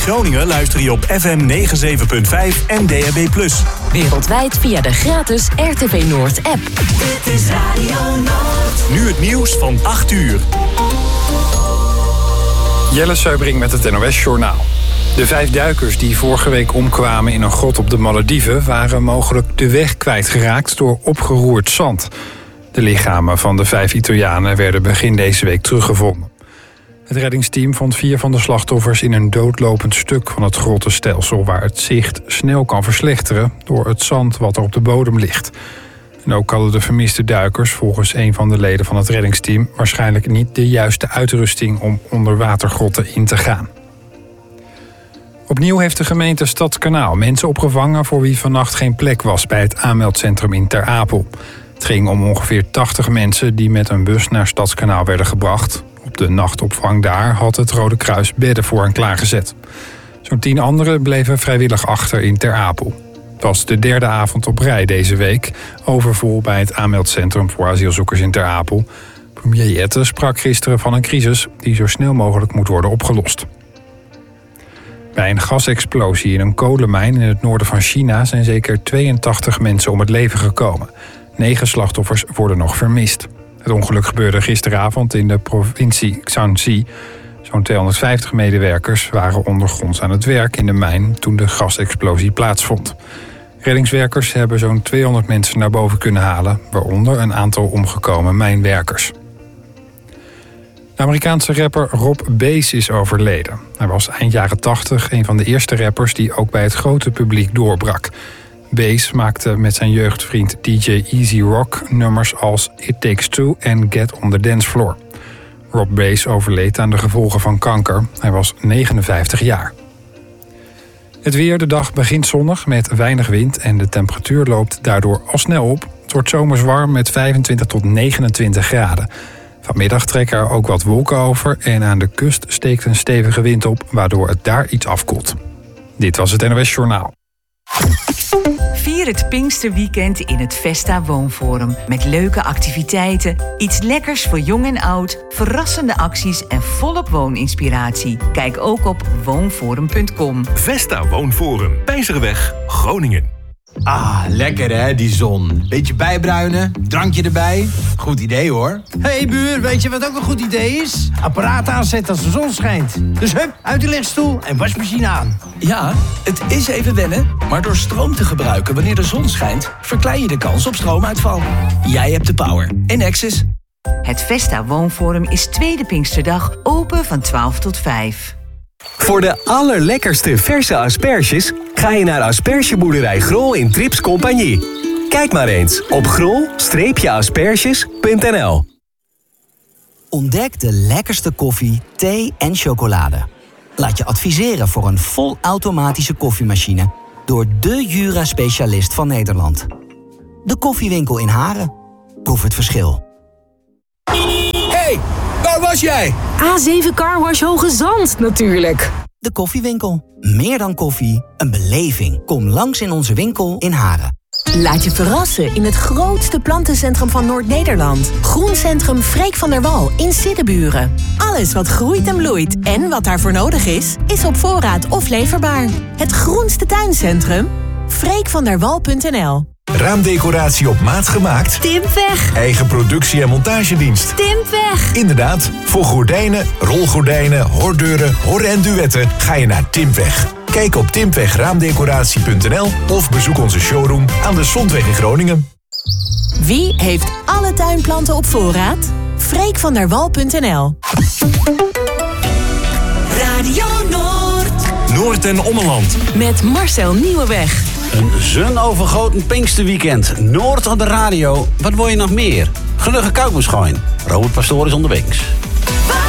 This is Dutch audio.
Groningen luister je op FM 97.5 en DAB+. Wereldwijd via de gratis RTV Noord app. Dit is Radio Noord. Nu het nieuws van 8 uur. Jelle Seubring met het NOS Journaal. De 5 duikers die vorige week omkwamen in een grot op de Malediven waren mogelijk de weg kwijtgeraakt door opgeroerd zand. De lichamen van de 5 Italianen werden begin deze week teruggevonden. Het reddingsteam vond 4 van de slachtoffers in een doodlopend stuk van het grottenstelsel, waar het zicht snel kan verslechteren door het zand wat er op de bodem ligt. En ook hadden de vermiste duikers volgens een van de leden van het reddingsteam waarschijnlijk niet de juiste uitrusting om onderwatergrotten in te gaan. Opnieuw heeft de gemeente Stadskanaal mensen opgevangen voor wie vannacht geen plek was bij het aanmeldcentrum in Ter Apel. Het ging om ongeveer 80 mensen die met een bus naar Stadskanaal werden gebracht. Op de nachtopvang daar had het Rode Kruis bedden voor hen klaargezet. Zo'n 10 anderen bleven vrijwillig achter in Ter Apel. Het was de 3e avond op rij deze week, overvol bij het aanmeldcentrum voor asielzoekers in Ter Apel. Premier Jette sprak gisteren van een crisis die zo snel mogelijk moet worden opgelost. Bij een gasexplosie in een kolenmijn in het noorden van China zijn zeker 82 mensen om het leven gekomen. 9 slachtoffers worden nog vermist. Het ongeluk gebeurde gisteravond in de provincie Shaanxi. Zo'n 250 medewerkers waren ondergronds aan het werk in de mijn toen de gasexplosie plaatsvond. Reddingswerkers hebben zo'n 200 mensen naar boven kunnen halen, waaronder een aantal omgekomen mijnwerkers. De Amerikaanse rapper Rob Base is overleden. Hij was eind jaren 80 een van de eerste rappers die ook bij het grote publiek doorbrak. Base maakte met zijn jeugdvriend DJ Easy Rock nummers als It Takes Two en Get on the Dance Floor. Rob Base overleed aan de gevolgen van kanker. Hij was 59 jaar. Het weer, de dag begint zonnig met weinig wind en de temperatuur loopt daardoor al snel op. Het wordt zomers warm met 25 tot 29 graden. Vanmiddag trekken er ook wat wolken over en aan de kust steekt een stevige wind op, waardoor het daar iets afkoelt. Dit was het NOS Journaal. Vier het Pinksterweekend in het Vesta Woonforum. Met leuke activiteiten, iets lekkers voor jong en oud, verrassende acties en volop wooninspiratie. Kijk ook op woonforum.com. Vesta Woonforum, Pijnzerweg, Groningen. Ah, lekker hè, die zon. Beetje bijbruinen, drankje erbij. Goed idee hoor. Hé buur, weet je wat ook een goed idee is? Apparaat aanzetten als de zon schijnt. Dus hup, uit de lichtstoel en wasmachine aan. Ja, het is even wennen, maar door stroom te gebruiken wanneer de zon schijnt, verklein je de kans op stroomuitval. Jij hebt de power. Enexis. Het Vesta Woonforum is tweede Pinksterdag open van 12 tot 5. Voor de allerlekkerste verse asperges ga je naar Aspergeboerderij Grol in Trips Compagnie. Kijk maar eens op grol-asperges.nl. Ontdek de lekkerste koffie, thee en chocolade. Laat je adviseren voor een volautomatische koffiemachine door de Jura-specialist van Nederland. De Koffiewinkel in Haren. Proef het verschil. Hey, waar was jij? A7 Carwash Hoge Zand natuurlijk. De Koffiewinkel. Meer dan koffie, een beleving. Kom langs in onze winkel in Haren. Laat je verrassen in het grootste plantencentrum van Noord-Nederland. Groencentrum Freek van der Wal in Siddeburen. Alles wat groeit en bloeit en wat daarvoor nodig is op voorraad of leverbaar. Het groenste tuincentrum? freekvanderwal.nl. Raamdecoratie op maat gemaakt? Timpweg. Eigen productie en montagedienst? Timpweg. Inderdaad, voor gordijnen, rolgordijnen, hordeuren, hor- en duetten ga je naar Timpweg. Kijk op timpwegraamdecoratie.nl of bezoek onze showroom aan de Zondweg in Groningen. Wie heeft alle tuinplanten op voorraad? freekvanderwal.nl. Radio Noord. Noord- en Ommeland. Met Marcel Nieuweweg. Een zonovergoten Pinksterweekend. Noord op de radio. Wat wil je nog meer? Gelukkig koud moest gooien. Robert Pastoor is onderwegs.